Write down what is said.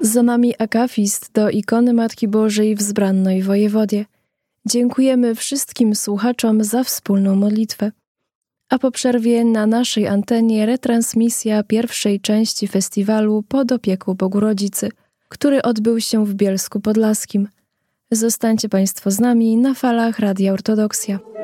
Za nami akafist do ikony Matki Bożej w Zbrannej Wojewodzie. Dziękujemy wszystkim słuchaczom za wspólną modlitwę. A po przerwie na naszej antenie retransmisja pierwszej części festiwalu Pod opieką Bogu Rodzicy, który odbył się w Bielsku Podlaskim. Zostańcie Państwo z nami na falach Radia Ortodoksja.